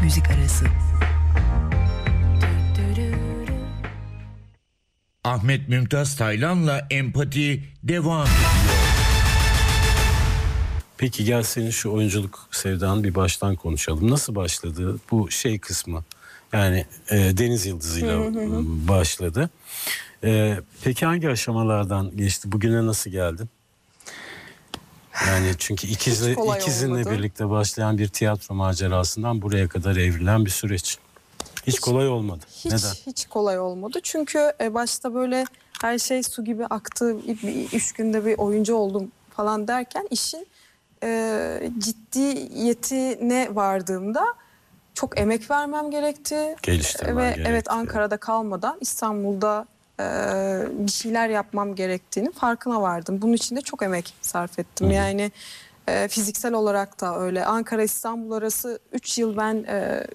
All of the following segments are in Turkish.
müzik arası. Ahmet Mümtaz Taylan'la Empati devam ediyor. Peki gel senin şu oyunculuk sevdanı bir baştan konuşalım. Nasıl başladı bu şey kısmı? Yani Deniz Yıldızı'yla başladı. Peki hangi aşamalardan geçti? Bugüne nasıl geldin? Yani çünkü ikizinle birlikte başlayan bir tiyatro macerasından buraya kadar evrilen bir süreç. Hiç kolay olmadı. Neden? Hiç kolay olmadı. Çünkü başta böyle her şey su gibi aktı. 3 günde bir oyuncu oldum falan derken işin ciddiyetine vardığımda çok emek vermem gerekti. Geliştirmen gerekti. Evet, Ankara'da kalmadan İstanbul'da bir şeyler yapmam gerektiğini farkına vardım. Bunun için de çok emek sarf ettim. Yani fiziksel olarak da öyle. Ankara İstanbul arası 3 yıl ben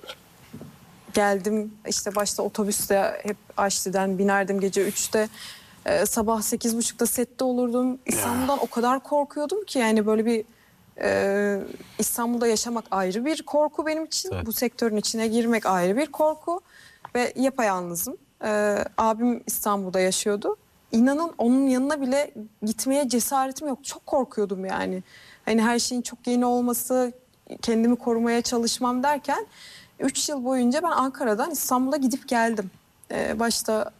geldim. İşte başta otobüste hep Aşli'den binerdim gece 3'te. Sabah 8.30'da sette olurdum. İstanbul'dan o kadar korkuyordum ki yani böyle bir İstanbul'da yaşamak ayrı bir korku benim için. Evet. Bu sektörün içine girmek ayrı bir korku ve yapayalnızım. Abim İstanbul'da yaşıyordu. İnanın onun yanına bile gitmeye cesaretim yok. Çok korkuyordum yani. Hani her şeyin çok yeni olması, kendimi korumaya çalışmam derken 3 yıl boyunca ben Ankara'dan İstanbul'a gidip geldim. Başta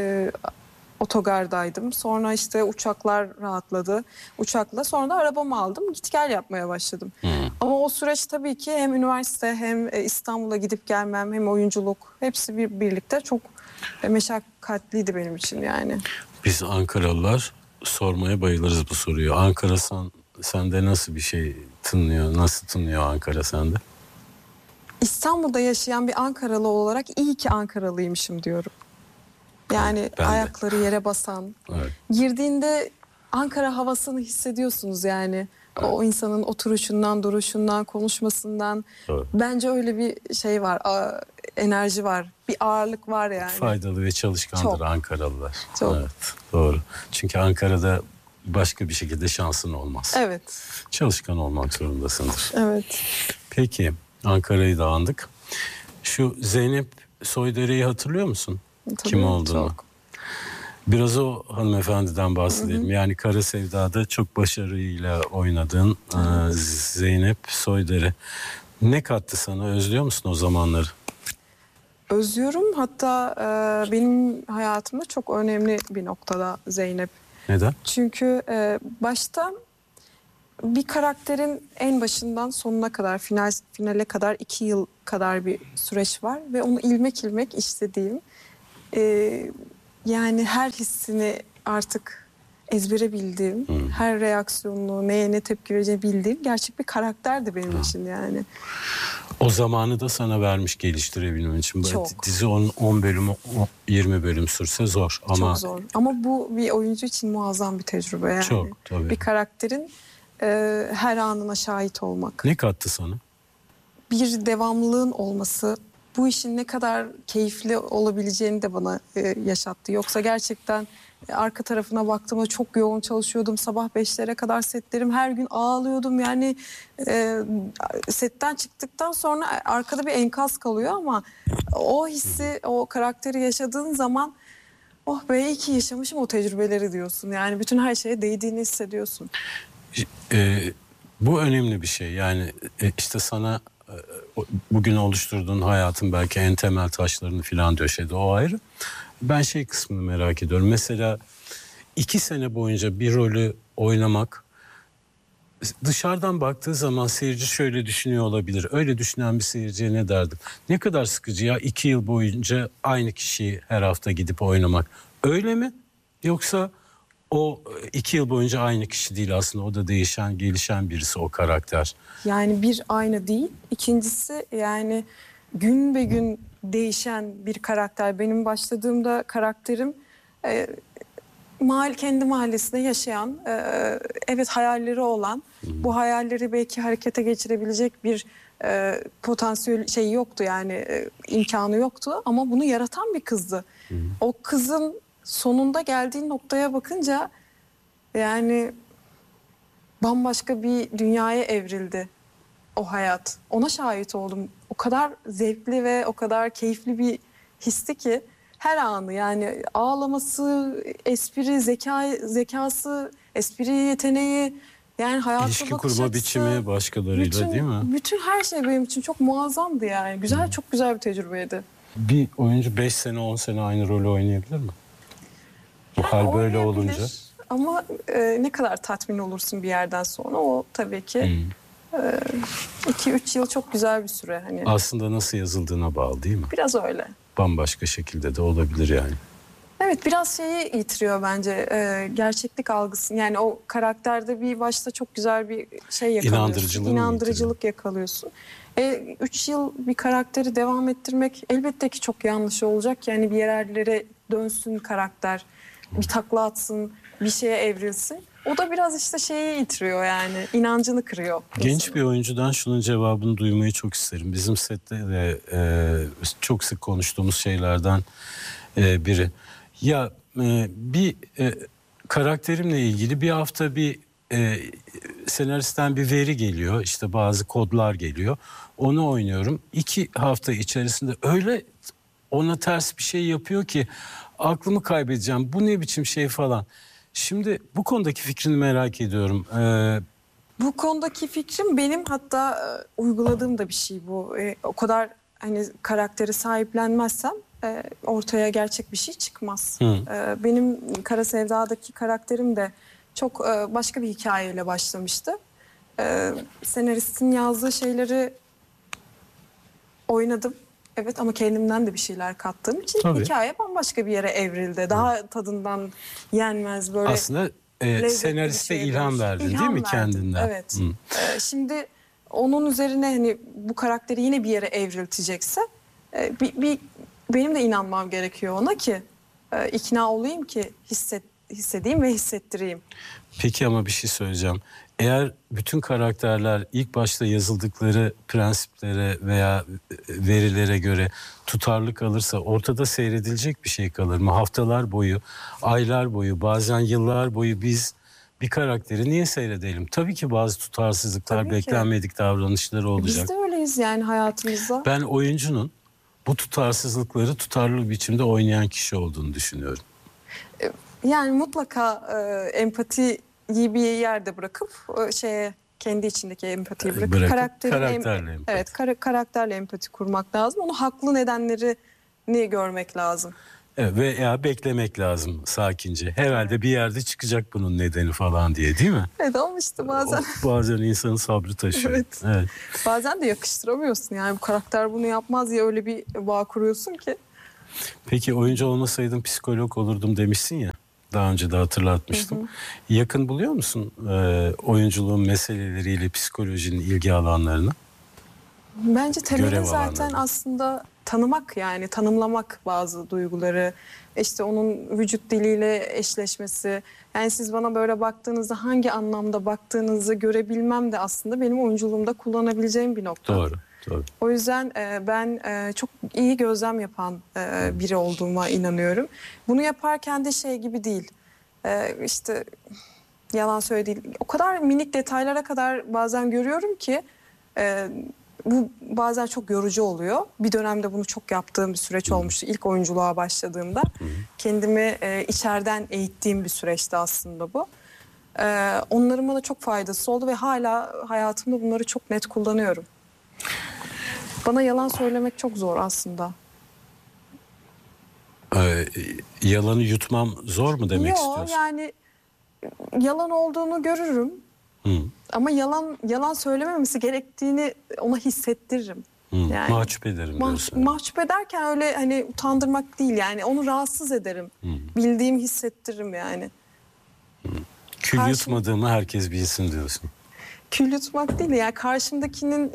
otogardaydım. Sonra işte uçaklar rahatladı. Uçakla sonra da arabamı aldım. Git gel yapmaya başladım. Ama o süreç tabii ki hem üniversite hem İstanbul'a gidip gelmem hem oyunculuk hepsi birlikte çok meşakkatliydi benim için yani. Biz Ankaralılar sormaya bayılırız bu soruyu. Ankara sende nasıl bir şey tınlıyor? Nasıl tınlıyor Ankara sende? İstanbul'da yaşayan bir Ankaralı olarak iyi ki Ankaralıymışım diyorum. Yani ayakları yere basan. Evet. Girdiğinde Ankara havasını hissediyorsunuz yani. Evet. O insanın oturuşundan, duruşundan, konuşmasından. Evet. Bence öyle bir şey var. Enerji var. Bir ağırlık var yani. Faydalı ve çalışkandır çok. Ankaralılar. Çok. Evet, doğru. Çünkü Ankara'da başka bir şekilde şansın olmaz. Evet. Çalışkan olmak zorundasındır. Evet. Peki Ankara'yı da andık. Şu Zeynep Soydere'yi hatırlıyor musun? Tabii, kim olduğunu. Çok. Biraz o hanımefendiden bahsedelim. Yani Kara Sevda'da çok başarıyla oynadığın Zeynep Soydere. Ne kattı sana? Özlüyor musun o zamanları? Özlüyorum. Hatta benim hayatımda çok önemli bir noktada Zeynep. Neden? Çünkü başta bir karakterin en başından sonuna kadar, finale kadar 2 yıl kadar bir süreç var. Ve onu ilmek ilmek işlediğim, yani her hissini artık ezbere bildiğim, her reaksiyonunu, neye ne tepki vereceğini bildiğim gerçek bir karakterdi benim için yani. O zamanı da sana vermiş geliştirebilmem için. Çok. Dizi 10 bölüm, 20 bölüm sürse zor. Ama çok zor. Ama bu bir oyuncu için muazzam bir tecrübe yani. Çok, tabii. Bir karakterin her anına şahit olmak. Ne kattı sana? Bir devamlılığın olması, bu işin ne kadar keyifli olabileceğini de bana yaşattı. Yoksa gerçekten arka tarafına baktığımda çok yoğun çalışıyordum. Sabah 5'lere kadar setlerim, her gün ağlıyordum. Yani setten çıktıktan sonra arkada bir enkaz kalıyor ama o hissi, o karakteri yaşadığın zaman oh be iyi ki yaşamışım o tecrübeleri diyorsun. Yani bütün her şeye değdiğini hissediyorsun. Bu önemli bir şey. Yani işte sana bugün oluşturduğun hayatın belki en temel taşlarını filan döşedi, o ayrı. Ben şey kısmını merak ediyorum. Mesela 2 sene boyunca bir rolü oynamak, dışarıdan baktığı zaman seyirci şöyle düşünüyor olabilir. Öyle düşünen bir seyirciye ne derdim? Ne kadar sıkıcı ya 2 yıl boyunca aynı kişiyi her hafta gidip oynamak. Öyle mi? Yoksa o 2 yıl boyunca aynı kişi değil aslında, o da değişen, gelişen birisi, o karakter. Yani bir aynı değil. İkincisi yani gün be gün değişen bir karakter. Benim başladığımda karakterim kendi mahallesinde yaşayan, evet hayalleri olan, bu hayalleri belki harekete geçirebilecek bir potansiyel şey yoktu yani imkanı yoktu ama bunu yaratan bir kızdı. O kızın sonunda geldiği noktaya bakınca yani bambaşka bir dünyaya evrildi o hayat. Ona şahit oldum o kadar zevkli ve o kadar keyifli bir histi ki her anı, yani ağlaması, espri, zekası, espri yeteneği, yani hayata İlişki bakış kurma açısı, biçimi başkalarıyla değil mi? bütün her şey benim için çok muazzamdı yani. Güzel, çok güzel bir tecrübeydi. Bir oyuncu 5 sene 10 sene aynı rolü oynayabilir mi? Bu hal böyle Oynayabilir. olunca. Ama ne kadar tatmin olursun bir yerden sonra, o tabii ki 2-3 yıl çok güzel bir süre. Hani Aslında nasıl yazıldığına bağlı değil mi? biraz öyle. Bambaşka şekilde de olabilir yani. Evet, biraz şeyi yitiriyor bence, gerçeklik algısı. Yani o karakterde bir başta çok güzel bir şey yakalıyorsun. İnandırıcılığı mı İnandırıcılık yakalıyorsun. 3 yıl bir karakteri devam ettirmek elbette ki çok yanlış olacak. Yani bir yerlere dönsün karakter, bir takla atsın, bir şeye evrilsin. O da biraz işte şeyi yitiriyor, yani inancını kırıyor. Genç bir oyuncudan şunun cevabını duymayı çok isterim. Bizim sette de çok sık konuştuğumuz şeylerden biri. Ya bir karakterimle ilgili bir hafta bir senaristten bir veri geliyor. İşte bazı kodlar geliyor. Onu oynuyorum. 2 hafta içerisinde öyle ona ters bir şey yapıyor ki aklımı kaybedeceğim. Bu ne biçim şey falan. Şimdi bu konudaki fikrini merak ediyorum. Bu konudaki fikrim benim, hatta uyguladığım da bir şey bu. O kadar hani karakteri sahiplenmezsem ortaya gerçek bir şey çıkmaz. Benim Kara Sevda'daki karakterim de çok başka bir hikayeyle başlamıştı. Senaristin yazdığı şeyleri oynadım. Evet, ama kendimden de bir şeyler kattığım için Tabii. hikaye bambaşka bir yere evrildi. Daha tadından yenmez böyle. Aslında lezzetli senariste bir şeye ilham dönüştü. verdin değil İlham mi verdim, kendinden? evet. Şimdi onun üzerine hani bu karakteri yine bir yere evriltecekse benim de inanmam gerekiyor ona ki ikna olayım ki hissedeyim ve hissettireyim. Peki ama bir şey söyleyeceğim. Eğer bütün karakterler ilk başta yazıldıkları prensiplere veya verilere göre tutarlı kalırsa ortada seyredilecek bir şey kalır mı? Haftalar boyu, aylar boyu, bazen yıllar boyu biz bir karakteri niye seyredelim? Tabii ki bazı tutarsızlıklar, Tabii ki. beklenmedik davranışları olacak. Biz de öyleyiz yani hayatımızda. Ben oyuncunun bu tutarsızlıkları tutarlı bir biçimde oynayan kişi olduğunu düşünüyorum. Yani mutlaka empatiyi bir yerde bırakıp kendi içindeki empatiyi bırakıp karakterle empati. Evet, karakterle empati kurmak lazım. Onun haklı nedenlerini görmek lazım. Evet, veya beklemek lazım sakince. Herhalde bir yerde çıkacak bunun nedeni falan diye, değil mi? Evet, ama işte bazen Bazen insanın sabrı taşıyor. Evet. Bazen de yakıştıramıyorsun, yani bu karakter bunu yapmaz diye öyle bir bağ kuruyorsun ki. Peki oyuncu olmasaydım psikolog olurdum demişsin ya. Daha önce de hatırlatmıştım. Yakın buluyor musun oyunculuğun meseleleriyle psikolojinin ilgi alanlarını? Bence temeli Görev zaten alanları. aslında tanımak, yani tanımlamak bazı duyguları. İşte onun vücut diliyle eşleşmesi. Yani siz bana böyle baktığınızda hangi anlamda baktığınızı görebilmem de aslında benim oyunculuğumda kullanabileceğim bir nokta. Doğru. O yüzden ben çok iyi gözlem yapan biri olduğuma inanıyorum. Bunu yaparken de şey gibi değil. İşte yalan söyleyeyim. O kadar minik detaylara kadar bazen görüyorum ki bu bazen çok yorucu oluyor. Bir dönemde bunu çok yaptığım bir süreç olmuştu. İlk oyunculuğa başladığımda kendimi içeriden eğittiğim bir süreçti aslında bu. Onların bana çok faydası oldu ve hala hayatımda bunları çok net kullanıyorum. Bana yalan söylemek çok zor aslında. Yalanı yutmam zor mu demek istiyorsun? Yok, yani yalan olduğunu görürüm. Ama yalan söylememesi gerektiğini ona hissettiririm. Yani Mahcup ederim diyorsun. Mahcup ederken öyle hani utandırmak değil, yani onu rahatsız ederim. Bildiğimi hissettiririm yani. Kül yutmadığımı herkes bilsin diyorsun. Kül yutmak değil, yani karşımdakinin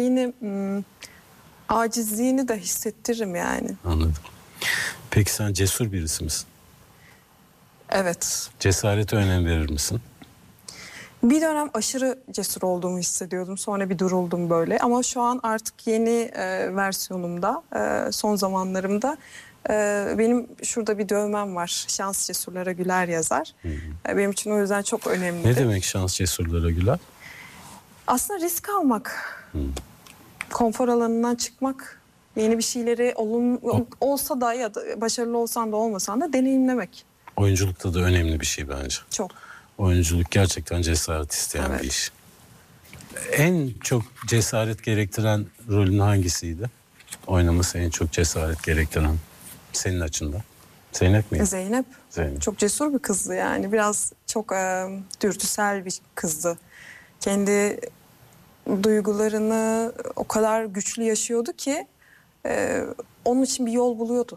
acizliğini de hissettiririm yani. Anladım. Peki sen cesur birisi misin? Evet. Cesarete önem verir misin? Bir dönem aşırı cesur olduğumu hissediyordum. Sonra bir duruldum böyle. Ama şu an artık yeni versiyonumda, son zamanlarımda benim şurada bir dövmem var. Şans cesurlara güler yazar. Benim için o yüzden çok önemli. Ne demek şans cesurlara güler? Aslında risk almak. konfor alanından çıkmak, yeni bir şeyleri olsa da ya da başarılı olsan da olmasan da deneyimlemek. Oyunculukta da önemli bir şey bence. Çok. Oyunculuk gerçekten cesaret isteyen Evet. bir iş. En çok cesaret gerektiren rolün hangisiydi? Oynaması en çok cesaret gerektiren senin açından. Zeynep miydi? Zeynep. Zeynep. Çok cesur bir kızdı yani. Biraz çok dürtüsel bir kızdı. Kendi duygularını o kadar güçlü yaşıyordu ki onun için bir yol buluyordu.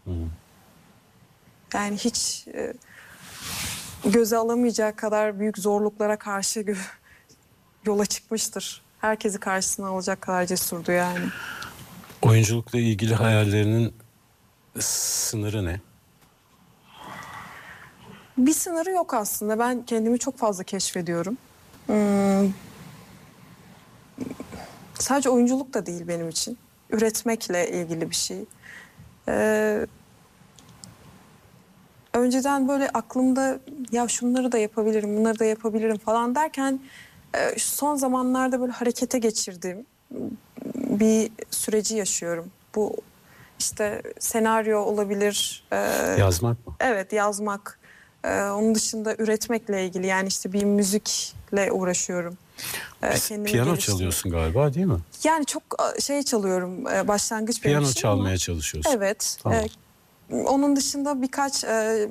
Yani hiç göze alamayacağı kadar büyük zorluklara karşı yola çıkmıştır. Herkesi karşısına alacak kadar cesurdu yani. Oyunculukla ilgili hayallerinin sınırı ne? Bir sınırı yok aslında. Ben kendimi çok fazla keşfediyorum. Sadece oyunculuk da değil benim için. Üretmekle ilgili bir şey. Önceden böyle aklımda ya şunları da yapabilirim, bunları da yapabilirim falan derken son zamanlarda böyle harekete geçirdiğim bir süreci yaşıyorum. Bu işte senaryo olabilir. Yazmak mı? Evet, yazmak. Onun dışında üretmekle ilgili yani işte bir müzikle uğraşıyorum. Kendimi Piyano geliştirmek. çalıyorsun galiba değil mi? Yani çok çalıyorum. Başlangıç benim Piyano için çalmaya ama- çalışıyorsun. Evet. Tamam. Onun dışında birkaç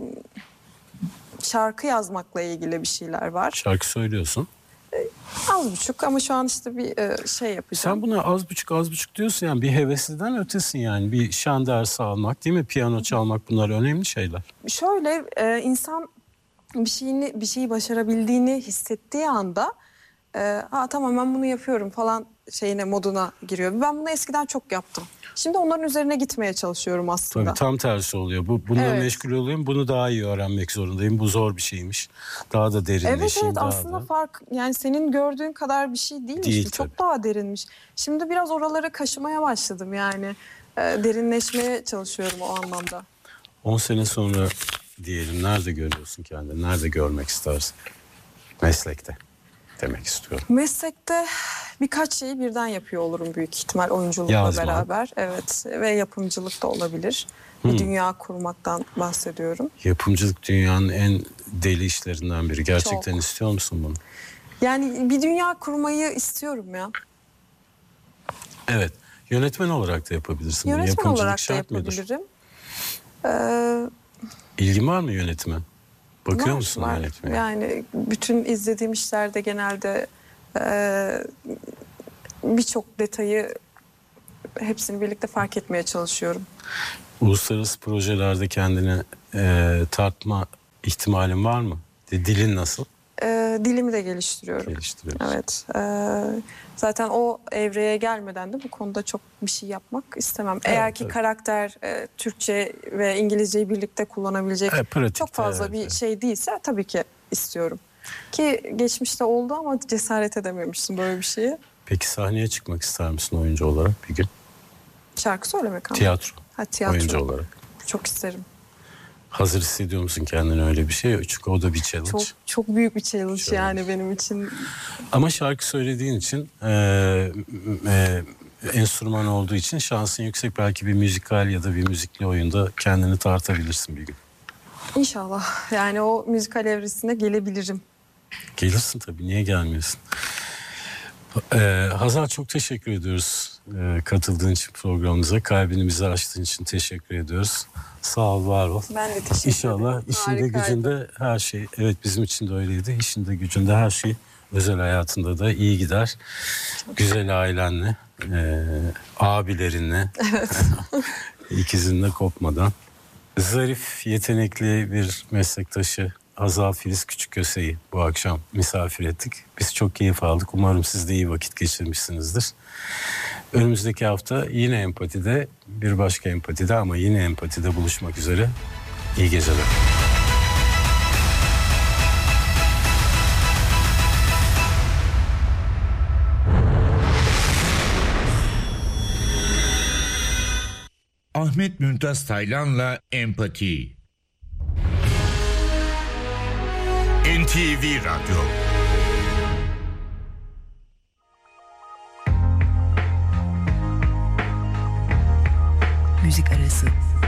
şarkı yazmakla ilgili bir şeyler var. Şarkı söylüyorsun. Az buçuk ama şu an işte bir şey yapacağım. Sen buna az buçuk diyorsun yani bir hevesliden ötesin yani. Bir şan dersi almak değil mi? Piyano çalmak bunlar önemli şeyler. Şöyle insan bir şeyi başarabildiğini hissettiği anda tamam ben bunu yapıyorum falan moduna giriyor. Ben bunu eskiden çok yaptım. Şimdi onların üzerine gitmeye çalışıyorum aslında. Tabii tam tersi oluyor. Bununla Evet. meşgul olayım, bunu daha iyi öğrenmek zorundayım. Bu zor bir şeymiş. Daha da derinleşeyim. Evet daha aslında da. fark yani senin gördüğün kadar bir şey değilmiş. Değil Çok tabii. daha derinmiş. Şimdi biraz oralara kaşımaya başladım yani. Derinleşmeye çalışıyorum o anlamda. 10 sene sonra diyelim nerede görüyorsun kendini? Nerede görmek istersin? Meslekte demek istiyorum. Meslekte birkaç şeyi birden yapıyor olurum büyük ihtimal oyunculukla Yazmak. beraber. Evet ve yapımcılık da olabilir. Bir dünya kurmaktan bahsediyorum. Yapımcılık dünyanın en deli işlerinden biri. Gerçekten Çok. istiyor musun bunu? Yani bir dünya kurmayı istiyorum ya. Evet. Yönetmen olarak da yapabilirsin bunu. Yönetmen Yapımcılık olarak da şart mıdır? yapabilirim. Ee, İlgin var mı yönetmen? Bakıyor Var, musun var. yönetmeye? Yani bütün izlediğim işlerde genelde birçok detayı hepsini birlikte fark etmeye çalışıyorum. Uluslararası projelerde kendini tartma ihtimalin var mı? Dilin nasıl? Dilimi de geliştiriyorum. Geliştiriyorsun. Evet. Zaten o evreye gelmeden de bu konuda çok bir şey yapmak istemem. Eğer ki tabii. karakter Türkçe ve İngilizceyi birlikte kullanabilecek pratikte, çok fazla bir şey değilse tabii ki istiyorum. Ki geçmişte oldu ama cesaret edememiştim böyle bir şeye. Peki sahneye çıkmak ister misin oyuncu olarak bir gün? Şarkı söylemek ama. Tiyatro. Tiyatro. Oyuncu olarak. Çok isterim. Hazır hissediyor musun kendini öyle bir şey? Çünkü o da bir challenge. Çok büyük bir challenge Şöyle. yani benim için. Ama şarkı söylediğin için enstrüman olduğu için şansın yüksek. Belki bir müzikal ya da bir müzikli oyunda kendini tartabilirsin bir gün. İnşallah. Yani o müzikal evresine gelebilirim. Gelirsin tabii. Niye gelmiyorsun? Hazal çok teşekkür ediyoruz katıldığın için programımıza. Kalbini bize açtığın için teşekkür ediyoruz. Sağ ol, var ol. Ben de teşekkür İnşallah ederim. işinde Harikaydı. gücünde her şey, evet bizim için de öyleydi. İşinde gücünde her şey, özel hayatında da iyi gider. Güzel ailenle, abilerinle, ikizinle kopmadan. Zarif, yetenekli bir meslektaşı Hazal Filiz Küçükköse'yi bu akşam misafir ettik. Biz çok keyif aldık. Umarım siz de iyi vakit geçirmişsinizdir. Önümüzdeki hafta yine empatide, bir başka empatide ama yine empatide buluşmak üzere. İyi geceler. Ahmet Mümtaz Taylan'la Empati. NTV Radyo. müzik arası.